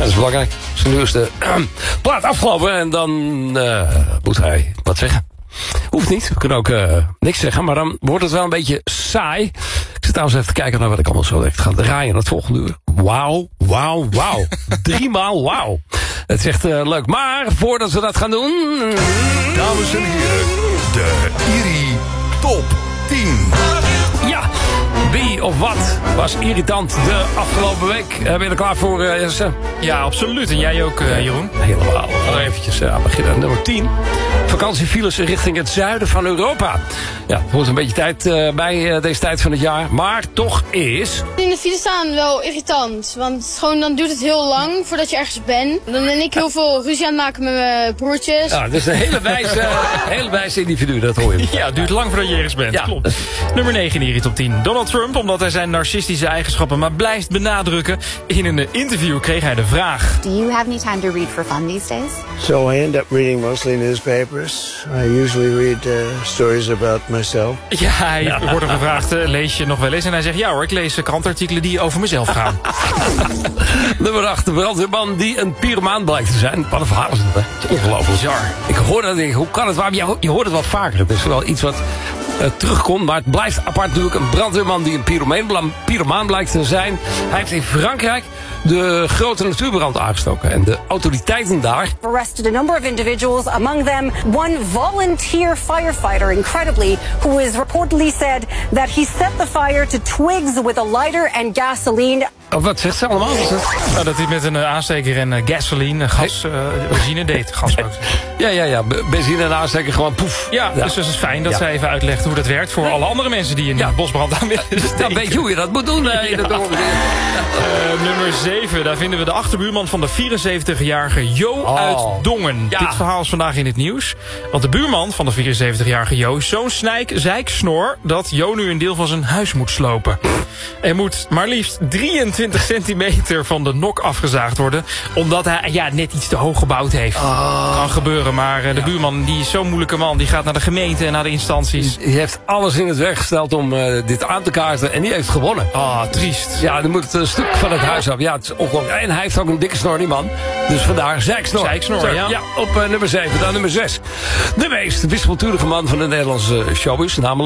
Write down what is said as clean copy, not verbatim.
dat is belangrijk. Zijn nieuwste plaat afgelopen en dan moet hij wat zeggen. Hoeft niet, we kunnen ook niks zeggen, maar dan wordt het wel een beetje saai. Ik zit trouwens even te kijken naar wat ik allemaal zo direct ga draaien in het volgende uur. Wauw, wauw, wauw. 3 maal wauw. Het is echt leuk, maar voordat we dat gaan doen... Dames en heren, de Iri Top 10. Ja, wie of wat was irritant de afgelopen week? Ben je er klaar voor, Jesse? Ja, absoluut. En jij ook, Jeroen? Helemaal. We gaan eventjes beginnen. Nummer 10. Vakantiefiles richting het zuiden van Europa. Ja, het hoort een beetje tijd bij deze tijd van het jaar. Maar toch is... In de file staan wel irritant. Want gewoon, dan duurt het heel lang voordat je ergens bent. Dan ben ik heel veel ruzie aan het maken met mijn broertjes. Ja, dat is een hele wijze individu, dat hoor je. Ja, het duurt lang voordat je ergens bent. Ja. Klopt. Nummer 9 in de top 10. Donald Trump, omdat hij zijn narcistische eigenschappen maar blijft benadrukken. In een interview kreeg hij de vraag. Do you have any time to read for fun these days? So I end up reading mostly newspapers. I usually read stories about myself. Ja, hij wordt er gevraagd, lees je nog wel eens? En hij zegt, ja hoor, ik lees krantartikelen die over mezelf gaan. Nummer 8, de brandweerman die een pyromaan blijkt te zijn. Wat een verhaal is dat, hè? Het is ongelooflijk. Bizar. Ik hoor dat, hoe kan het? Je hoort het wel vaker. Het is wel iets wat terugkomt, maar het blijft apart natuurlijk. Een brandweerman die een pyromaan blijkt te zijn. Hij heeft in Frankrijk de grote natuurbrand aangestoken. En de autoriteiten daar... arrested a number of individuals, among them one volunteer firefighter, incredibly, who is reportedly said that he set the fire to twigs with a lighter and gasoline. Oh, wat zegt ze allemaal? Nou, dat hij met een aansteker en gasoline, benzine deed. Ja. Benzine en aansteker gewoon poef. Ja, dus het is fijn dat zij even uitlegt hoe dat werkt voor alle andere mensen die in de bosbrand aan willen steken. Dan weet je hoe je dat moet doen. Nummer 7, daar vinden we de achterbuurman van de 74-jarige Jo uit Dongen. Ja. Dit verhaal is vandaag in het nieuws. Want de buurman van de 74-jarige Jo is zo'n zeiksnor dat Jo nu een deel van zijn huis moet slopen. Er moet maar liefst 23 centimeter van de nok afgezaagd worden, omdat hij net iets te hoog gebouwd heeft. Kan gebeuren, maar de buurman, die is zo'n moeilijke man, die gaat naar de gemeente en naar de instanties. Die heeft alles in het werk gesteld om dit aan te kaarten en die heeft gewonnen. Triest. Ja, dan moet het een stuk van het huis af. Ja, het is ongelooflijk. En hij heeft ook een dikke snor, die man. Dus vandaar zeiksnor. Zeiksnor, ja. Ja, op nummer 7. Dan nummer 6. De meest wispelturige man van de Nederlandse showbiz, namelijk